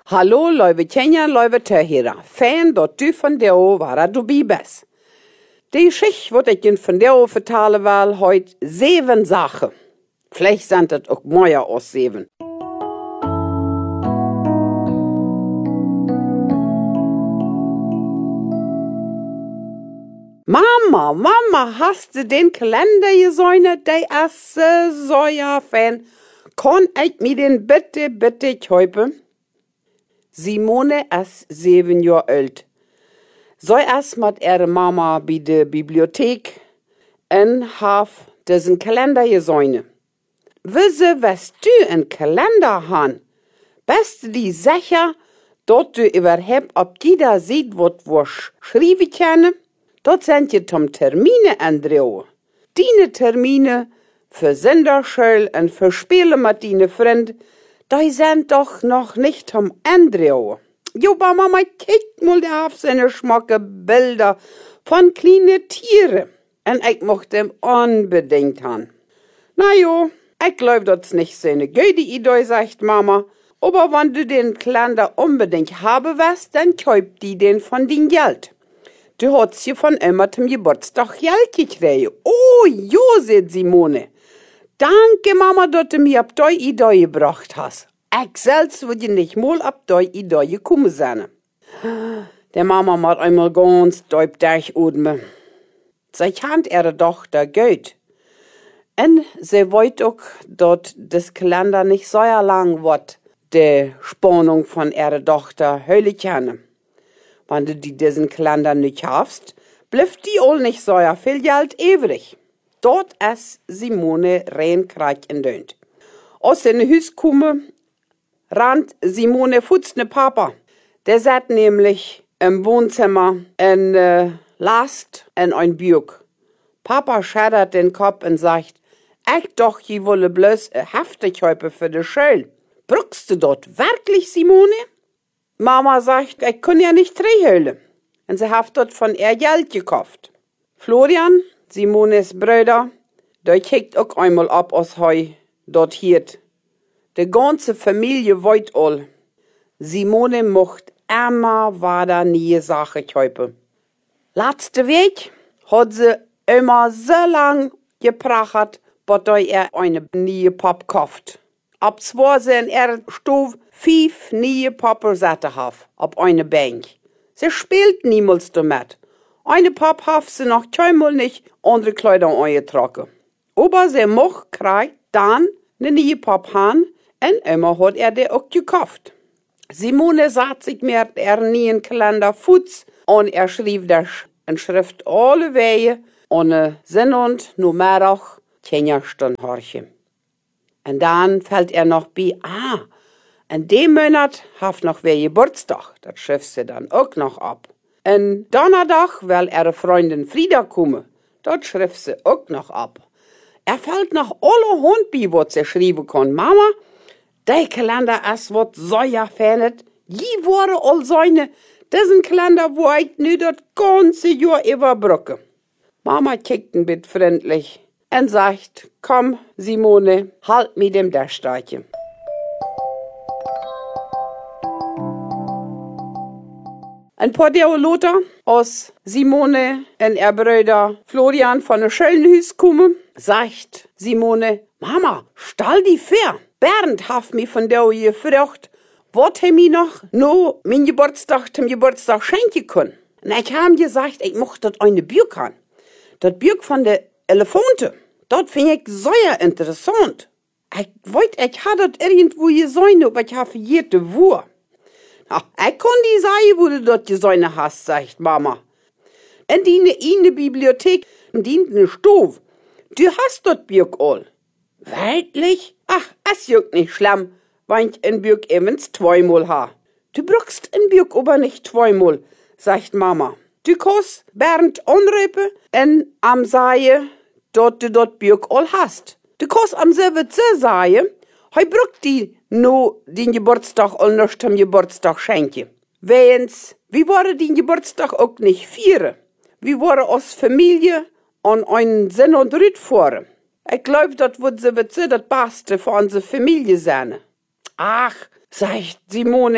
Hallo, lieve Tjenja, lieve Terhera. Fijn dat du van jou waar du bij bist. Die Geschichte, wat ich von jou vertellen will, heute 7 Sachen. Vielleicht sind das auch mehr als 7. Mama, hast du den Kalender gesehen? Der ist so ja fan. Kann ich mir den bitte kaufen? Simone ist 7 Jahre alt. So erst mit ihrer Mama bei der Bibliothek und haf diesen Kalender gesehen. Wisse, was du einen Kalender han? Bist du dir sicher, dass du überhaupt ob jeder sieht, was wir schreiben können? Dort sind ja zum Termine, Andrea. Deine Termine für Senderschule und für Spiele mit deinen Freunden, die sind doch noch nicht zum Andrea. Jo, aber Mama, kick mal auf seine schmacke Bilder von kleinen Tieren. Und ich mochte ihm unbedingt haben. Na jo, ich glaub, das ist nicht so eine gute Idee, sagt Mama. Aber wenn du den Kalender unbedingt haben willst, dann kauf die den von dein Geld. Du hast ja von immer zum Geburtstag Geld gekriegt. Oh, jo, sagt Simone. Danke, Mama, dass du mir ab die Idee gebracht hast. Ich selbst würde nicht mal ab die Idee gekommen sein. Der Mama macht einmal ganz deep durchatmen. Sie kennt ihre Tochter gut. Und sie weiß auch, dass das Kalender nicht so lang wird, die Spannung von ihrer Tochter hören kann. Wenn du diesen Kalender nicht hast, bleibt die auch nicht so viel Geld übrig. Dort ist Simone rein krank und dönt. Aus dem Haus kommen, rannt Simone futz ne Papa. Der sat nämlich im Wohnzimmer und last in ein Buch. Papa schüttelt den Kopf und sagt, ich doch, je wolle bloß heftig heute für die Schule. Brauchst du dort wirklich, Simone? Mama sagt, ich kann ja nicht reinholen. Und sie hat dort von ihr Geld gekauft. Florian, Simones Bruder, der kickt auch einmal ab aus Heu dort hier. Die ganze Familie weiß all. Simone mocht immer weiter nie Sache kaufen. Letzte Weg hat sie immer so lang geprachert, bis er eine neue Pop kauft. Ab 2 sind er Stuf 5 neue Popper satte haf, auf eine Bank. Sie spielt niemals damit. Eine Pop haf sie noch keinmal nicht andere Kleidung eingetragen. Aber sie mocht kriegt dann eine neue Pop han und immer hat er die auch gekauft. Simone sagt sich mir neuen Kalender Futz und er schrieb das in Schrift alle Wege ohne Sinn und nur mehr auch keine Stunden horche. Und dann fällt er noch bei, in dem Monat hat noch wer Geburtstag. Das schrift sie dann auch noch ab. Und Donnerstag will ihre Freundin Frieda kommen. Das schrift sie auch noch ab. Er fällt noch alle Hund bei, was sie schreiben kann. Mama, der Kalender ist was so ja fernet. Je wurde all seine, diesen Kalender, wo ich nu das ganze Jahr überbrücke. Mama kickt ein bisschen freundlich und sagt, komm, Simone, halt mit dem Dachsteige. Ein paar Tage später, aus Simone und ihr Bruder Florian von der Schulhüs kommen, sagt Simone, Mama, stell die fair. Bernd hat mich von der gefragt, was er mir noch mein Geburtstag zum Geburtstag schenken kann. Und ich habe gesagt, ich möchte das eine Buch haben. Das Buch von der Elefante. Das finde ich sehr interessant. Ich weiß, ich habe das irgendwo gesehen, aber ich habe vergessen, wo. Na, ich kann die sagen, wo du das gesehen hast, sagt Mama. In der Bibliothek, in der Stube. Du hast das Buch all. Wirklich? Ach, es juckt nicht schlimm, wenn ich ein Buch eben 2-mal habe. Du brauchst ein Buch aber nicht 2-mal, sagt Mama. Du kannst Bernd anrufen und am sagen, dass du das Buch all hast. Du kannst am selben sagen, he braucht die no den Geburtstag all noch zum Geburtstag schenken. Wenn's, wir wollen den Geburtstag auch nicht feiern. Wir wollen als Familie an einen Sinn und Rüt fahren. Ich glaube, das wird sowieso das Beste für unsere Familie sein. Ach, sagt Simone,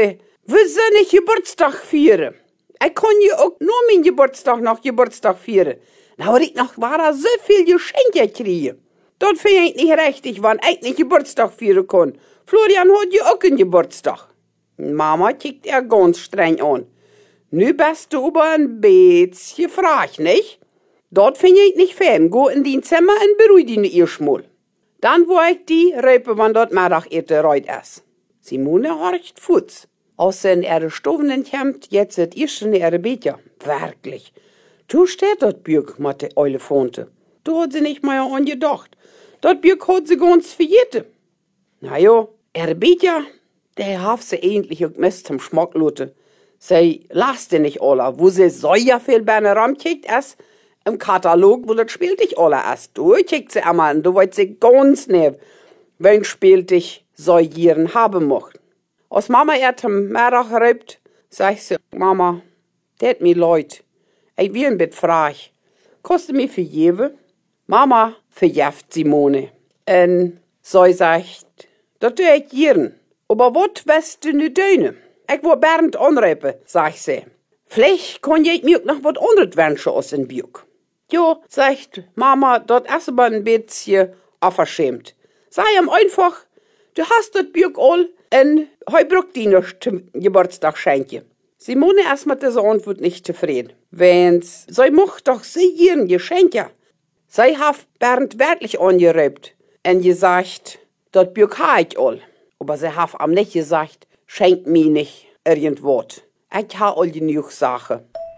wir sind nicht Geburtstag vieren. Ich kann ja auch nur mein Geburtstag vieren. Na, ich noch war so viel Geschenke kriege. Das finde ich nicht richtig, wann ich nicht Geburtstag vieren kann. Florian hat ja auch einen Geburtstag. Mama kickt er ganz streng an. Nu bist du aber ein bisschen frech, nicht? Dort finde ich nicht fern. Go in dein Zimmer und beruhig dich erstmal. Dann wo ich die Röpe, wann dort Mittagete reut ist. Simone horcht Fuß. Außer in ihre Stoven kommt, jetzt ist ihr in ihre Becher. Wirklich. Du steht dort Bürg, mit der Elefanten. Du hat sie nicht mal angedacht. Dort Bürg hat sie ganz verjährte. Na jo, ihre Becher, der hat sie eigentlich auch Mist zum Schmack lote. Sie lasst nicht alle, wo sie so ja viel bei einer Raum kickt, ist im Katalog, wo das spielt ich alle erst. Du kickt sie einmal und du wollt sie ganz nehmen, wenn spielt ich so Jieren haben mocht. Als Mama zum Mittag reibt, sagt sie, Mama, det mir leid. Ich will ein bisschen frage. Kostet mir für jewe? Mama verjeft Simone. Und so sagt, das tue ich Jieren. Aber wat wirst du nu doen? Ich will Bernd anreipen, sagt sie. Vielleicht kann ich mir noch was anderes wünschen als ein Bürg. Jo, sagt Mama, das ist aber ein bisschen unverschämt. Sei ihm einfach, du hast das Bürg all und heu braucht die noch zum Geburtstag schenken. Simone ist mit dieser Antwort nicht zufrieden. Wenn's, sie macht doch sie ihren Geschenke. Sie hat Bernd wirklich angereibt und gesagt, das Bürg ha ich all. Aber sie hat am nicht gesagt, schenkt mir nicht irgendwas. Ich ha all genug Sachen.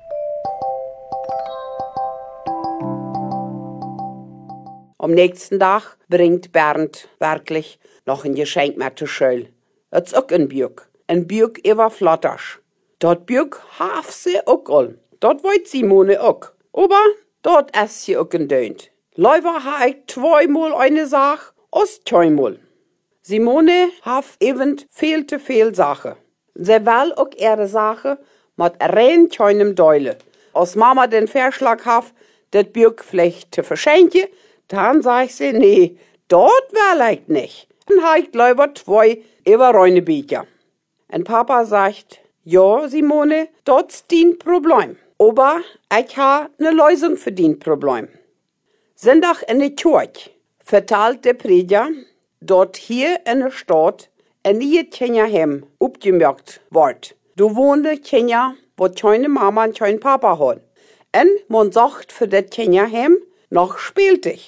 Am nächsten Tag bringt Bernd wirklich noch ein Geschenk mit zur Schule. Das ist auch ein Bürg. Ein Bürg über Flottasch. Dort Bürg haf sie auch all. Dort wollt Simone auch. Aber dort ist sie auch gedönt. Leider ha ich zweimal eine Sache, als zweimal. Simone haf eben viel zu viel Sache. Sie will auch ihre Sache mit rein keinem Deule. Als Mama den Vorschlag haf, das Bürg vielleicht zu verschenken, dann sag sie, nee, dort will ich nicht. Dann ha ich lieber zwei überreine Bücher. Und Papa sagt, ja, Simone, dort ist dein Problem. Aber ich ha ne Lösung für dein Problem. Sonntag in der Kirche verteilt der Prediger, dort hier in der Stadt ein neues Kinderheim aufgemerkt wird. Du wohnst Kinder, wo keine Mama und kein Papa hat. Und man sagt für das Kinderheim noch spieltig.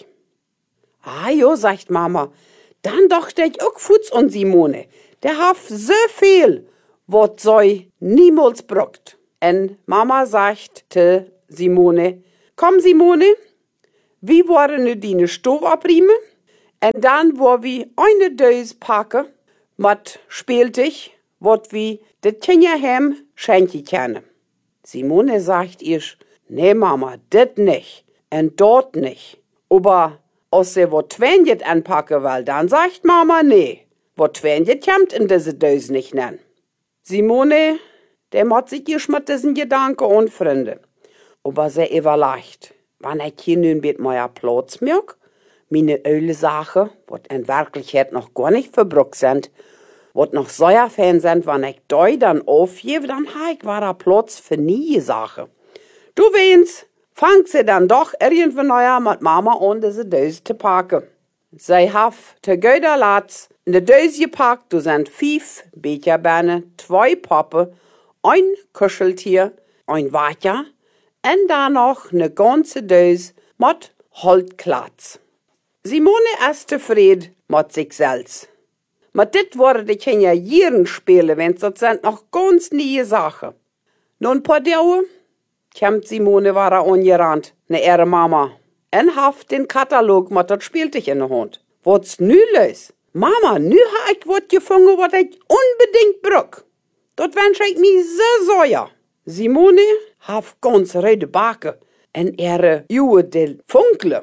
Ah jo, sagt Mama, dann dachte ich auch Fuß an Simone. Der hat so viel, was sie niemals braucht. Und Mama sagt zu Simone, komm Simone, wie wollen wir deine Stove abriemen? Und dann wollen wir eine Dose packen, mit spieltig, was wir das Kinderheim schenken können. Simone sagt ihr, nee Mama, das nicht. Und dort nicht. Aber als sie was Twenjet anpacken will, dann sagt Mama, nee, was Twenjet kommt in diese Dose nicht nennen. Simone, der macht sich erst mit diesen Gedanken und Freunde. Aber sie überlegt, wenn ich hier nun mit meiner Platz merke, meine öle Sachen, was in Wirklichkeit noch gar nicht verbraucht sind, was noch Säuerfan sind, wenn ich da dann aufgebe, dann habe ich wieder Platz für neue Sachen. Du weinst, fangt sie dann doch irgendwie neuer mit Mama an, diese Dose zu packen. Sie hat zu guter Latz in der Dose gepackt, da sind 5 Becherbeine, 2 Puppen, ein Kuscheltier, ein Wacher und dann noch eine ganze Dose mit Holzklatz. Simone ist zufrieden mit sich selbst. Mit dit worden die Kinder Jieren spielen, wenn das sind noch ganz neue Sachen. Nun ein paar Tage kommt Simone wieder angerannt, ne ihre Mama, und haft den Katalog mit das Spieltisch in der Hand. Was nu los? Mama, nu ha ich was gefunden, was ich unbedingt brauch. Das wünsch ich mir so sehr. Simone haft ganz rede Backen und ihre Juhe del Funkle.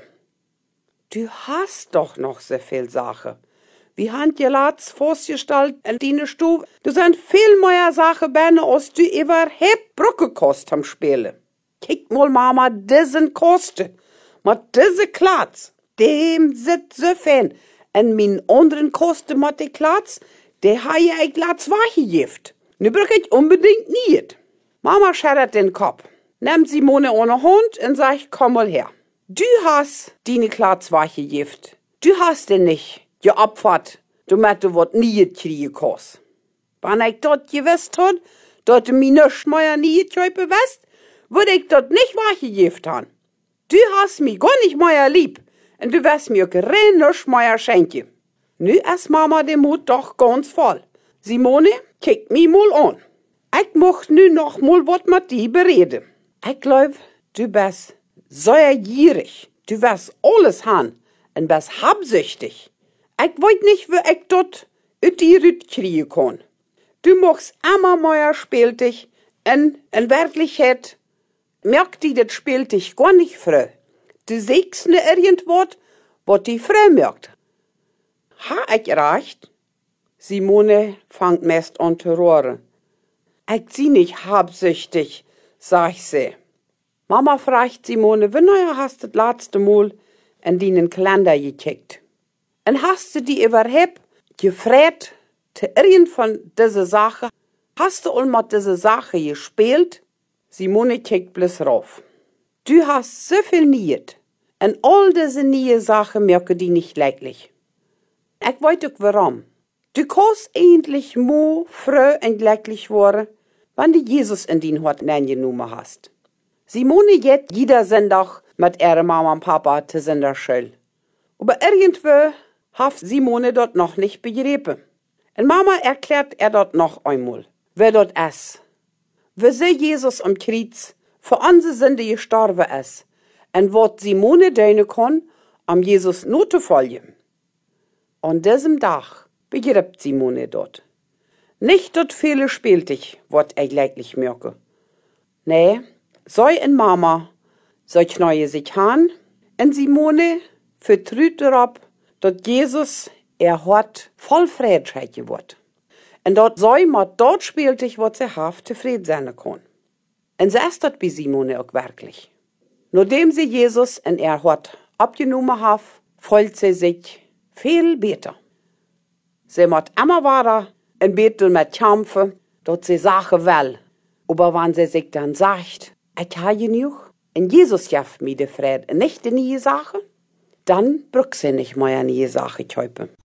Du hast doch noch so viel Sachen. Wie han je laatst vorgestellt in deine Stube. Du sind viel mehr Sachen bei, als du überhaupt Brücke kost am Spielen. Kick mal, Mama, diesen Kosten. Mit diese Klatz. Dem sit so fein. Und min anderen Kosten mit der Klatz, der ha ja ich Klatz weggegeben. Nu brauch ich unbedingt niet. Mama schüttelt den Kopf, nimmt Simone ohne Hund und sagt, komm mal her. Du hast deine Klatzweiche gift. Du hast den nicht geopfert, damit du wat nie kriegen kannst. Wenn ich dort gewusst had, dass du mir nicht mehr nie kaufen wirst, würde ich dort nicht weggegeben haben. Du hast mich gar nicht mehr lieb und du wirst mir kein nicht mehr schenken. Nu ist Mama den Mut doch ganz voll. Simone, kick mich mal an. Ich möcht nu noch mal wat mit dir bereden. Ich glaub, du bist sehr gierig. Du wirst alles haben und bist habsüchtig. Ich weet nicht, wie ich dort ut die Rüt kriegen kann. Du machst immer mehr spieltig und in Wirklichkeit merkt die das spieltig gar nicht früh. Du siehst nur irgendwas, was die früh merkt. Ha ich recht? Simone fangt meist an zu rohren. Ich sie nicht habsüchtig, sag sie. Mama fragt Simone, wann hast du das letzte Mal in deinen Kalender gekickt? Und hast du die überhaupt gefragt, zu irgend von dieser Sache? Hast du all mit dieser Sache gespielt? Simone kickt bloß rauf. Du hast so viel Niet. Und all diese neue Sachen merken die nicht leidlich. Ich weiß auch warum. Du kannst endlich mo froh und glücklich werden, wenn du Jesus in dein Hort genommen hast. Simone geht jeder Sonntag mit ihrer Mama und Papa zu Sonderschule. Aber irgendwo hat Simone dort noch nicht begriffen. Und Mama erklärt dort noch einmal, wer dort ist. Wieso Jesus am Kreuz für unsere Sünde gestorben ist und was Simone tun kann, um Jesus nur zu folgen. An diesem Tag begreift Simone dort. Nicht dort viele spieltig, was ich leidlich merke. Nee, sei in Mama, sei kneue sich an, und Simone vertraut darauf, dass Jesus hat voll Friedheit geworden. Und dort sei mal dort spieltig, was sie hat, zufrieden sein kann. Und so ist das bei Simone auch wirklich. Nachdem sie Jesus in ihr Hort abgenommen hat, fühlt sie sich viel besser. Sie muss immer weiter in Beten mit kämpfen, dass sie Sachen will. Aber wenn sie sich dann sagt, ich habe genug, und Jesus gibt mir die Friede, nicht die neue Sache, dann braucht sie nicht mehr eine neue Sache kaufen.